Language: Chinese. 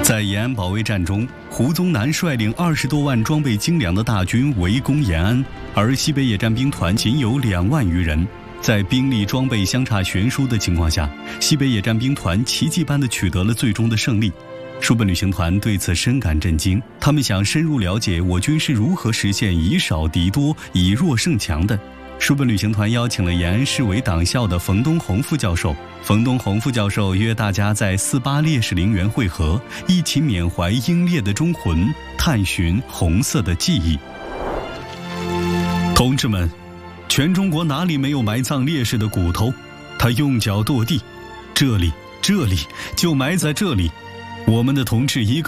在延安保卫战中，胡宗南率领20多万装备精良的大军围攻延安，而西北野战兵团仅有2万余人。在兵力装备相差悬殊的情况下，西北野战兵团奇迹般地取得了最终的胜利。书本旅行团对此深感震惊，他们想深入了解我军是如何实现以少敌多、以弱胜强的。书本旅行团邀请了延安市委党校的冯东红副教授。冯东红副教授约大家在48烈士陵园会合，一起缅怀英烈的忠魂，探寻红色的记忆。同志们，全中国哪里没有埋葬烈士的骨头？他用脚跺地，这里就埋在这里。我们的同志一个